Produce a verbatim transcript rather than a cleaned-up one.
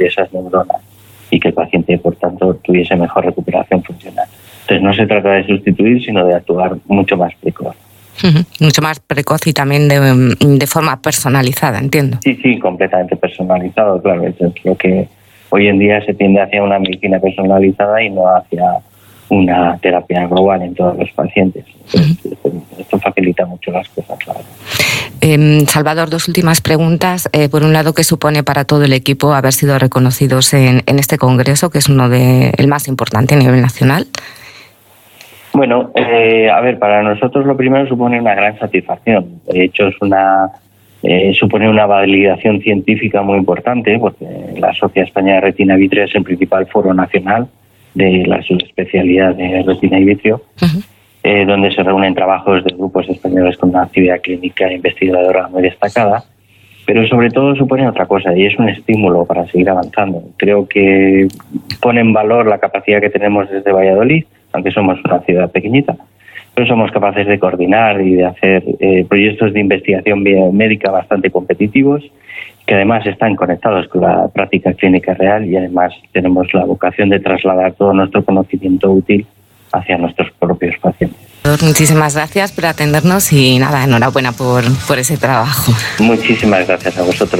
de esas neuronas y que el paciente, por tanto, tuviese mejor recuperación funcional. Entonces no se trata de sustituir, sino de actuar mucho más precoz. Uh-huh. Mucho más precoz y también de, de forma personalizada, entiendo. Sí, sí, completamente personalizado, claro. Eso es lo que hoy en día se tiende hacia una medicina personalizada y no hacia una terapia global en todos los pacientes. Entonces, uh-huh. esto, esto facilita mucho las cosas, claro. Eh, Salvador, dos últimas preguntas. Eh, por un lado, ¿qué supone para todo el equipo haber sido reconocidos en, en este congreso, que es uno de el más importante a nivel nacional? Bueno, eh, a ver, para nosotros lo primero supone una gran satisfacción. De hecho, es una eh, supone una validación científica muy importante, porque la Sociedad Española de Retina y Vitrio es el principal foro nacional de la subespecialidad de retina y vitrio, uh-huh. eh, donde se reúnen trabajos de grupos españoles con una actividad clínica e investigadora muy destacada, pero sobre todo supone otra cosa, y es un estímulo para seguir avanzando. Creo que pone en valor la capacidad que tenemos desde Valladolid, aunque somos una ciudad pequeñita, pero somos capaces de coordinar y de hacer eh, proyectos de investigación médica bastante competitivos, que además están conectados con la práctica clínica real, y además tenemos la vocación de trasladar todo nuestro conocimiento útil hacia nuestros propios pacientes. Muchísimas gracias por atendernos y nada, enhorabuena por, por ese trabajo. Muchísimas gracias a vosotros.